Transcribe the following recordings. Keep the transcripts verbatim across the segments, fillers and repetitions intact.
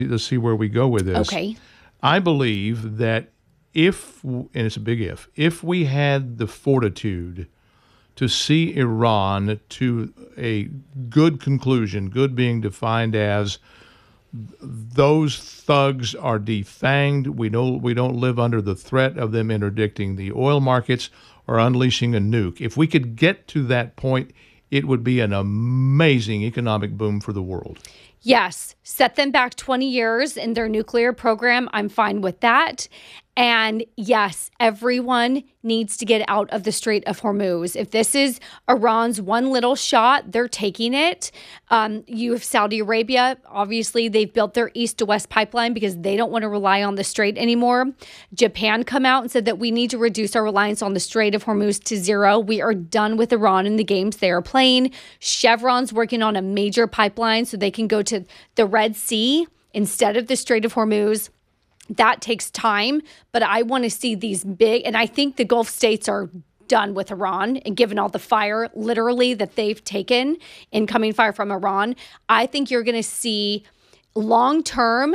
to see where we go with this. Okay. I believe that if, and it's a big if, if we had the fortitude to see Iran to a good conclusion, good being defined as those thugs are defanged, we don't, we don't live under the threat of them interdicting the oil markets or unleashing a nuke. If we could get to that point, it would be an amazing economic boom for the world. Yes. Set them back twenty years in their nuclear program. I'm fine with that. And yes, everyone needs to get out of the Strait of Hormuz. If this is Iran's one little shot, they're taking it. Um, you have Saudi Arabia. Obviously, they've built their east to west pipeline because they don't want to rely on the Strait anymore. Japan come out and said that we need to reduce our reliance on the Strait of Hormuz to zero. We are done with Iran and the games they are playing. Chevron's working on a major pipeline so they can go to the Red Sea instead of the Strait of Hormuz. That takes time, but I want to see these big, and I think the Gulf states are done with Iran, and given all the fire literally that they've taken, incoming fire from Iran, I think you're going to see long term,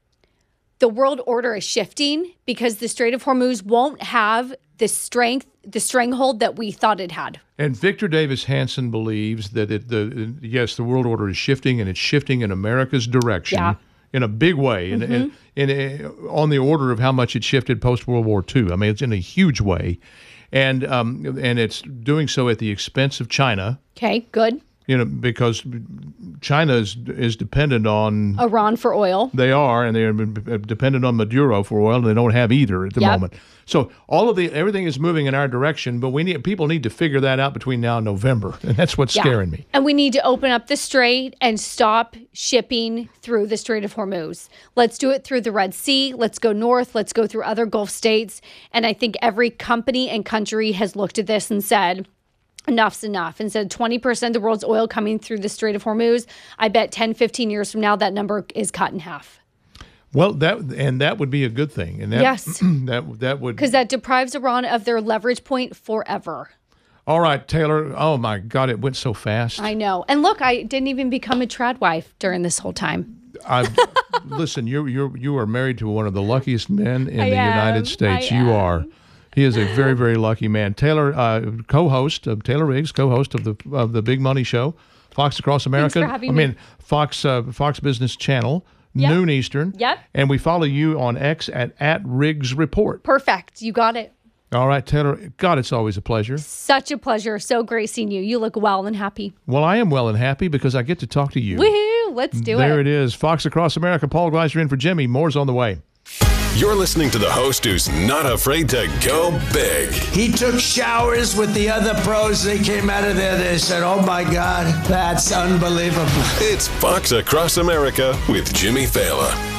the world order is shifting because the Strait of Hormuz won't have the strength, the stranglehold that we thought it had. And Victor Davis Hanson believes that it, the yes, the world order is shifting, and it's shifting in America's direction. Yeah. In a big way, mm-hmm. and, and, and uh, on the order of how much it shifted post-World War Two. I mean, it's in a huge way, and um, and it's doing so at the expense of China. Okay, good. You know, because China is is dependent on Iran for oil. They are, and they are dependent on Maduro for oil, and they don't have either at the yep. moment. So all of the everything is moving in our direction, but we need people need to figure that out between now and November, and that's what's yeah. scaring me. And we need to open up the strait and stop shipping through the Strait of Hormuz. Let's do it through the Red Sea. Let's go north. Let's go through other Gulf states. And I think every company and country has looked at this and said, enough's enough. And said twenty percent of the world's oil coming through the Strait of Hormuz. I bet ten, fifteen years from now, that number is cut in half. Well, that and that would be a good thing. And that, yes. that, that would... Because that deprives Iran of their leverage point forever. All right, Taylor. Oh, my God, it went so fast. I know. And look, I didn't even become a trad wife during this whole time. I Listen, you you you are married to one of the luckiest men in I the am. United States. I you am. are. He is a very, very lucky man. Taylor, uh, co-host of Taylor Riggs, co-host of the of the Big Money Show, Fox Across America. Thanks for having I me. mean, Fox uh, Fox Business Channel, yep. noon Eastern. Yep. And we follow you on X at, at Riggs Report. Perfect. You got it. All right, Taylor. God, it's always a pleasure. Such a pleasure. So great seeing you. You look well and happy. Well, I am well and happy because I get to talk to you. Woohoo! Let's do there it. There it is. Fox Across America. Paul Gleiser in for Jimmy. More's on the way. You're listening to the host who's not afraid to go big. He took showers with the other pros. They came out of there. They said, oh, my God, that's unbelievable. It's Fox Across America with Jimmy Fallon.